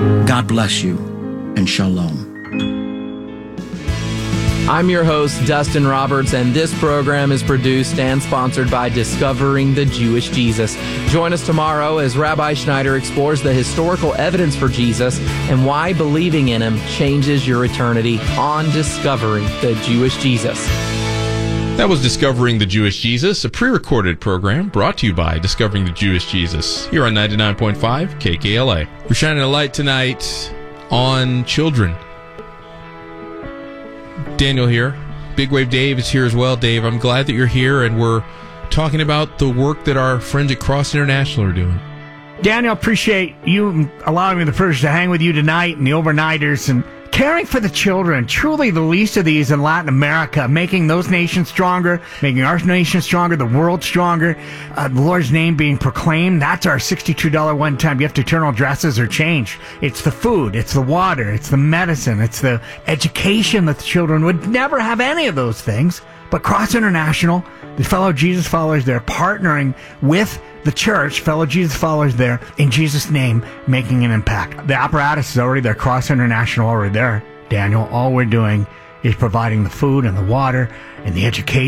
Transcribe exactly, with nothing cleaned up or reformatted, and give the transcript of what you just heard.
God bless you, and shalom. I'm your host, Dustin Roberts, and this program is produced and sponsored by Discovering the Jewish Jesus. Join us tomorrow as Rabbi Schneider explores the historical evidence for Jesus and why believing in him changes your eternity on Discovering the Jewish Jesus. That was Discovering the Jewish Jesus, a pre-recorded program brought to you by Discovering the Jewish Jesus here on ninety-nine point five K K L A. We're shining a light tonight on children. Daniel here. Big Wave Dave is here as well. Dave, I'm glad that you're here, and we're talking about the work that our friends at Cross International are doing. Daniel, appreciate you allowing me the privilege to hang with you tonight and the overnighters and caring for the children, truly the least of these in Latin America, making those nations stronger, making our nation stronger, the world stronger, uh, the Lord's name being proclaimed. That's our sixty-two dollars one-time gift. Eternal dresses are changed. It's the food, it's the water, it's the medicine, it's the education that the children would never have any of those things. But Cross International, the fellow Jesus followers, they're partnering with the church, fellow Jesus followers there, in Jesus' name, making an impact. The apparatus is already there, Cross International already there, Daniel. All we're doing is providing the food and the water and the education.